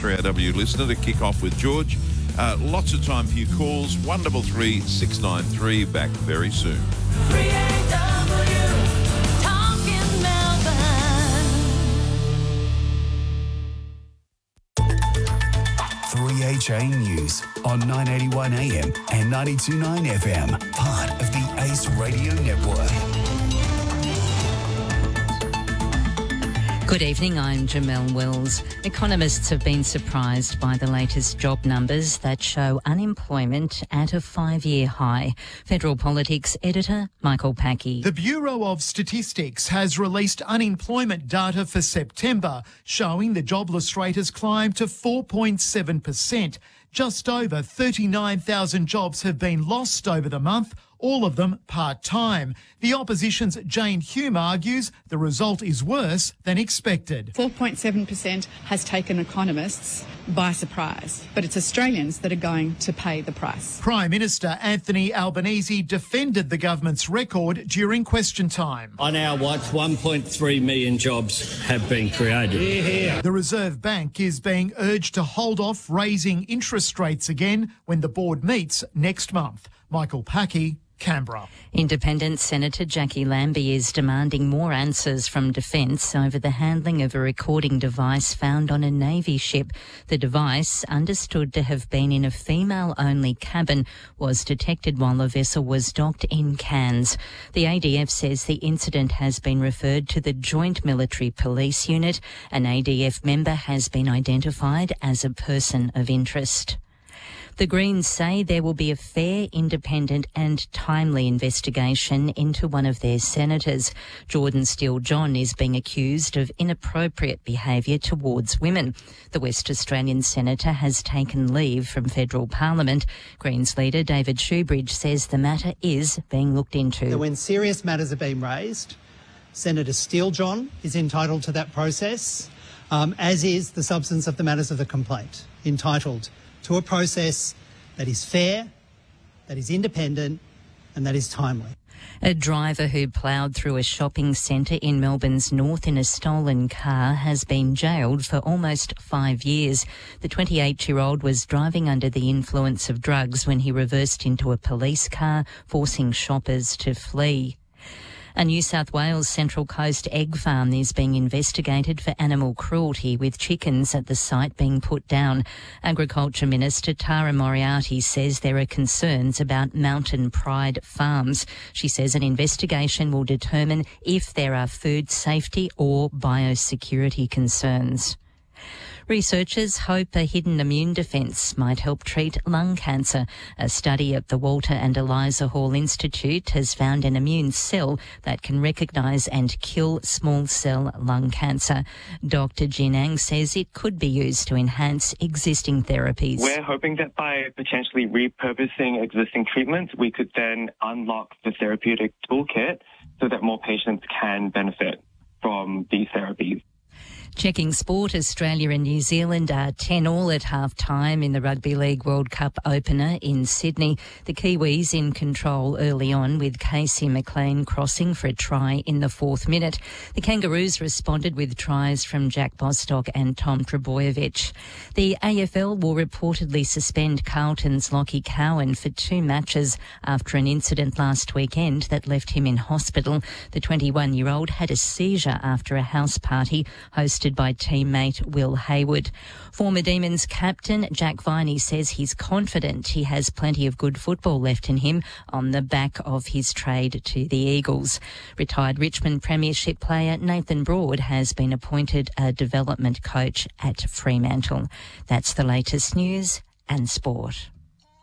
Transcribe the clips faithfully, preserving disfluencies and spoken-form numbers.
three R W listener to kick off with George. Uh, lots of time for your calls. one three three, six nine three. Back very soon. three A W, talking Melbourne. three H A News on nine eighty-one A M and ninety-two point nine F M, part of the Ace Radio Network. Good evening, I'm Jamelle Wills. Economists have been surprised by the latest job numbers that show unemployment at a five-year high. Federal Politics editor Michael Packey. The Bureau of Statistics has released unemployment data for September, showing the jobless rate has climbed to four point seven percent. Just over thirty-nine thousand jobs have been lost over the month, all of them part-time. The opposition's Jane Hume argues the result is worse than expected. four point seven percent has taken economists by surprise, but it's Australians that are going to pay the price. Prime Minister Anthony Albanese defended the government's record during question time. On our watch, one point three million jobs have been created. Yeah. The Reserve Bank is being urged to hold off raising interest rates again when the board meets next month. Michael Packey, Canberra. Independent Senator Jackie Lambie is demanding more answers from Defence over the handling of a recording device found on a Navy ship. The device, understood to have been in a female-only cabin, was detected while the vessel was docked in Cairns. The A D F says the incident has been referred to the Joint Military Police Unit. An A D F member has been identified as a person of interest. The Greens say there will be a fair, independent and timely investigation into one of their senators. Jordan Steele-John is being accused of inappropriate behaviour towards women. The West Australian senator has taken leave from federal parliament. Greens leader David Shoebridge says the matter is being looked into. When serious matters are being raised, Senator Steele-John is entitled to that process, um, as is the substance of the matters of the complaint, entitled to a process that is fair, that is independent and that is timely. A driver who ploughed through a shopping centre in Melbourne's north in a stolen car has been jailed for almost five years. The twenty-eight-year-old was driving under the influence of drugs when he reversed into a police car, forcing shoppers to flee. A New South Wales Central Coast egg farm is being investigated for animal cruelty, with chickens at the site being put down. Agriculture Minister Tara Moriarty says there are concerns about Mountain Pride farms. She says an investigation will determine if there are food safety or biosecurity concerns. Researchers hope a hidden immune defence might help treat lung cancer. A study at the Walter and Eliza Hall Institute has found an immune cell that can recognise and kill small cell lung cancer. Doctor Jin Ang says it could be used to enhance existing therapies. We're hoping that by potentially repurposing existing treatments, we could then unlock the therapeutic toolkit so that more patients can benefit from these therapies. Checking sport, Australia and New Zealand are ten all at half-time in the Rugby League World Cup opener in Sydney. The Kiwis in control early on, with Casey McLean crossing for a try in the fourth minute. The Kangaroos responded with tries from Jack Bostock and Tom Trbojevic. The A F L will reportedly suspend Carlton's Lockie Cowan for two matches after an incident last weekend that left him in hospital. The twenty-one-year-old had a seizure after a house party hosted by teammate Will Hayward. Former Demons captain Jack Viney says he's confident he has plenty of good football left in him on the back of his trade to the Eagles. Retired Richmond Premiership player Nathan Broad has been appointed a development coach at Fremantle. That's the latest news and sport.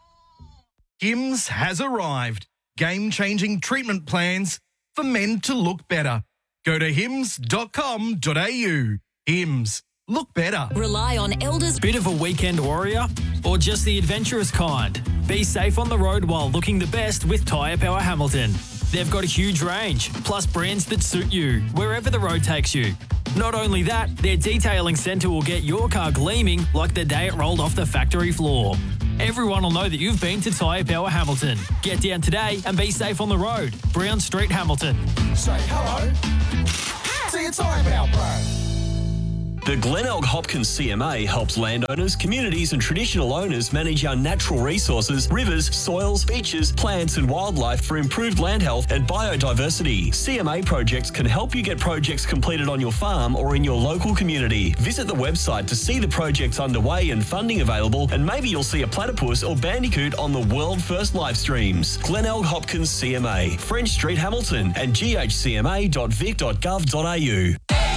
Hims has arrived. Game-changing treatment plans for men to look better. Go to hims dot com dot a u. Hims. Look better. Rely on Elders. Bit of a weekend warrior or just the adventurous kind? Be safe on the road while looking the best with Tyre Power Hamilton. They've got a huge range, plus brands that suit you, wherever the road takes you. Not only that, their detailing centre will get your car gleaming like the day it rolled off the factory floor. Everyone will know that you've been to Tyre Power Hamilton. Get down today and be safe on the road. Brown Street, Hamilton. Say hello to your Tyre Power Pro. The Glenelg Hopkins C M A helps landowners, communities and traditional owners manage our natural resources, rivers, soils, beaches, plants and wildlife for improved land health and biodiversity. C M A projects can help you get projects completed on your farm or in your local community. Visit the website to see the projects underway and funding available, and maybe you'll see a platypus or bandicoot on the world first live streams. Glenelg Hopkins C M A, French Street, Hamilton, and g h c m a dot vic dot gov dot a u.